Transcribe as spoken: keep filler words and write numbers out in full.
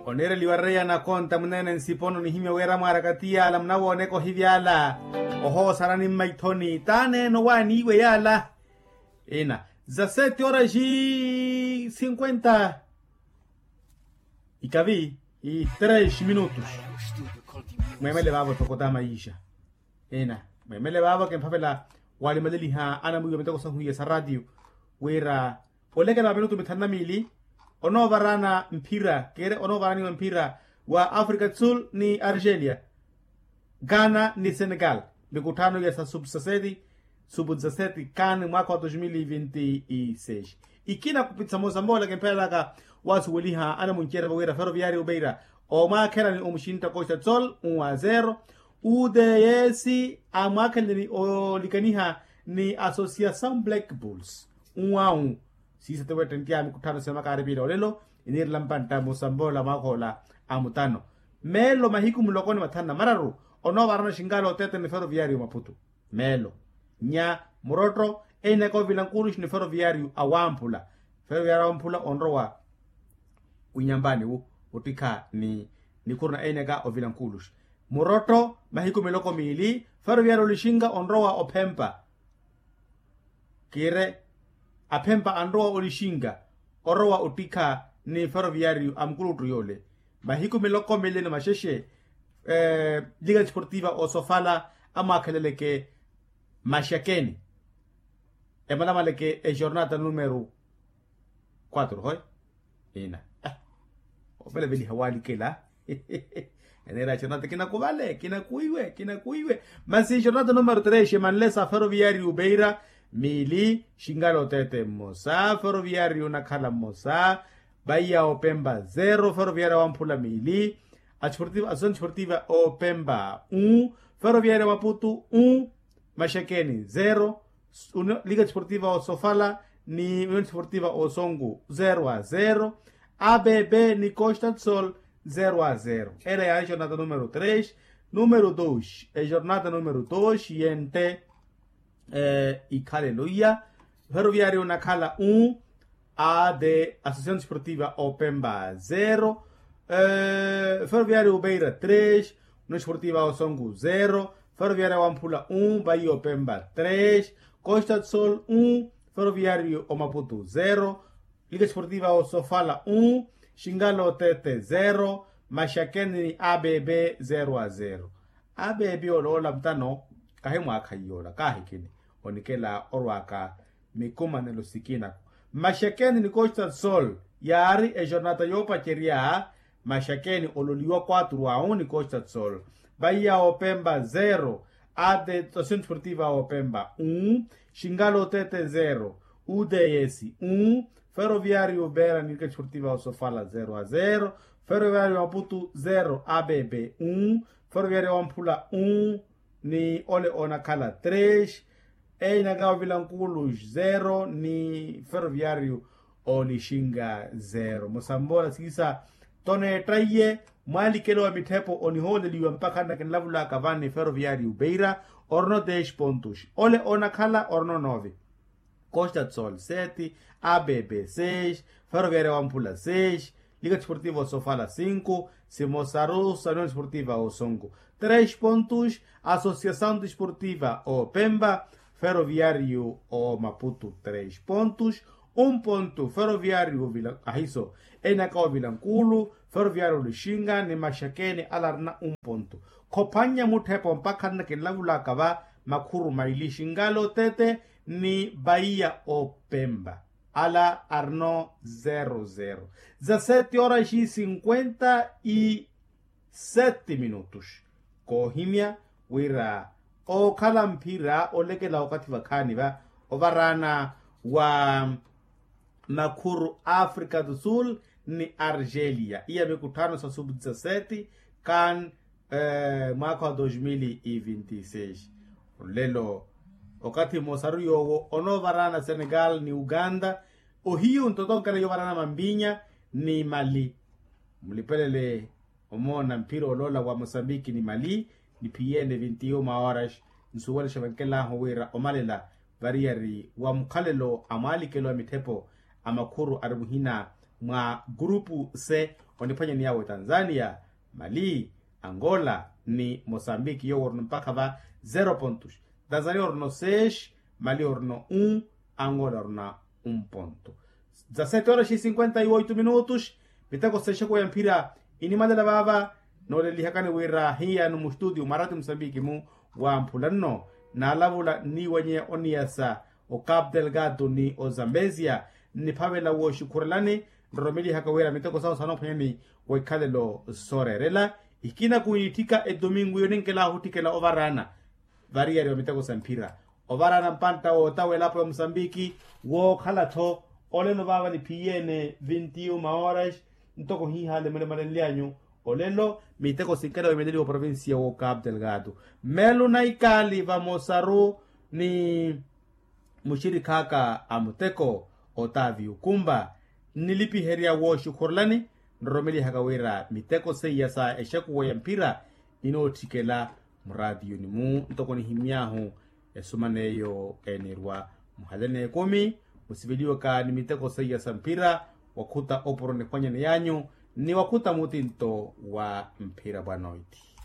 onere liwarreya na konta munene nsipono ni himya wera marakatia ala mnawo oneko hivyala oho sarani maitoni tane no wani iwe yala ena za sete horas e cinquenta e cavi e três minutos mweme levava tokota maisha ena mweme levava ke mpapela wali madeli ha ana mwiyo metoko sa huye sa radio wera oleke na minuto mitana mili ono varana mpira kere ono varani mpira wa Afrika Sul ni Argelia, Ghana ni Senegal. Mikutano ya sa sub dezessete sub dezessete CAN mwaka wa dois mil e vinte e seis. Ikina kupitsa Mozambola kempela ka wasu waliha ana munchera wera Ferroviário Beira o makela ni omushinta Costa Sol one a zero. U D S a makela ni o likaniha ni Associação Black Bulls one a one. Si se te voy a tentia mikutano sema karibira olelo inir lampanta Mozambola makola amutano melo mahiku mulokoni matana mararu ono varana shingalo tete ni Ferroviário Maputo melo nya murotro ene ko vilankuru ni Ferroviário awampula Ferroviário awampula onrowa unyambani u utika ni ni kurna ene ga o vilankuru murotro mahiku miloko mili Ferroviário lishinga onrowa opempa kire apempa androa olishinga orowa utika ni Ferroviário amkulu yole mahiku miloko mele na masheshe eh, Liga Sportiva o Sofala ama keleleke mashakeni emana maleke e jornada numero quatro hoy ina ah obele beli hawali kela enera jornada kina kubale kina kuiwe kina kuiwe masi jornada numero tres manlesa Ferroviário Beira mili shingalo tete mosa Ferroviário nakhala mosa Bahia Opemba zero Ferroviário Wampula mili a Sportiva a Zona Sportiva Opemba one Ferroviário Maputo one Mashakeni zero Liga Sportiva o Sofala ni União Sportiva o Songo zero a zero A B B ni Costa do Sol zero a zero. Era a jornada número três. Número dois é jornada número dois e ente eh, e Aleluia Ferroviário Nakhala one A D Associação Esportiva Opemba zero eh, Ferroviário Beira três União Esportiva Osongo zero Ferroviário Wampula one Bahia Opemba três Costa do Sol one Ferroviário Maputo zero Liga Esportiva Sofala one Shingalo Tete zero Mashakeni A B B zero a zero. A B B olola mtano kahemu akayola kahikini onikela orwaka mikuma nelo sikina Mashakeni ni Costa do Sol yari e jornada yopa cheria Mashakeni ololiwa quatro a one Costa do Sol Bahia Opemba zero A D Associação Esportiva Opemba one Shingalo Tete zero U D S one Ferroviário Beira Liga Esportiva Sofala zero a zero Ferroviário Maputo zero A B B one Ferroviário Wampula one ni Ole Onakala três Eina Gao Vilanculos zero ni Ferroviário Onishinga zero. Mosambola sikisa tone traye mali kelo amitepo onihole liwa mpaka na kenlavula kavani Ferroviário Beira orno dez pontos. Ole Onakala orno nove. Costa do Sol sete, A B B seis, Ferroviário Wampula seis, Liga Desportiva Sofala cinco, Simosaru União Esportiva Osongo três pontos, Associação Desportiva Opemba, Ferroviário o Maputo três pontos, um ponto Ferroviário Vila Ahiso, Enacao Vilanculo, Ferroviário Lishinga, Nemashakeni Alarna um ponto. Kopanya mutepo mpaka na kenlavula kava makuru maili Shingalo Tete ni Bahia Opemba. Ala Arno zero zero. dezessete horas e cinquenta e sete minutos. Kohimia wira o kalampira o lekela wakati vakani va o varana wa makuru África do Sul ni Argelia. Ia mikutano sa sub dezessete CAN eh, mwaka dois mil e vinte e seis. Lelo wakati mosaru yogo ono varana Senegal ni Uganda o hiyo ntotonka na yo varana Mambinya ni Mali mlipelele omona mpiro olola wa Mozambique ni Mali ni piene vinte e uma horas nsuwele shabankela howera omalela variari wa mkalelo amali kelo mitepo amakuru arbuhina mwa grupu C onipanya ni yawe Tanzania, Mali, Angola ni Mozambique yo orno mpaka va zero pontos. Tanzania orno seis, Mali orno um, Angola orno um ponto. dezessete horas e cinquenta e oito minutos. Miteko sesha kwa mpira inimada la baba no le lihakane wira hiya no studio Marati Mozambique mu wa mpulano na lavula ni wanye oniasa o Cabo Delgado ni o Zambezia ni Pavela wo shukuralani romeli hakawera miteko sawa sana panyani wa kalelo sorerela ikina kuitika e domingo yonenkela hutikela ovarana variari wa miteko sampira ovarana mpanta o tawela po Mozambique wo khalato ole no baba ni piene veintiuna horas ntoko hi hale mele mele lianyo olelo miteko sinkera wa medeli wa provincia wo Cabo Delgado melo na ikali vamos aro ni mushirikaka amuteko Otavio Kumba nilipi heria wo shukurlani romeli hakawera miteko seyasa eshaku wa mpira inotikela mradio ni mu ntoko ni himiahu esumaneyo enerwa muhalene komi usividiwa ka ni miteko seyasa mpira wakuta oporo ni kwanya ni yanyu ni wakuta mutinto wa mpira bwanoiti.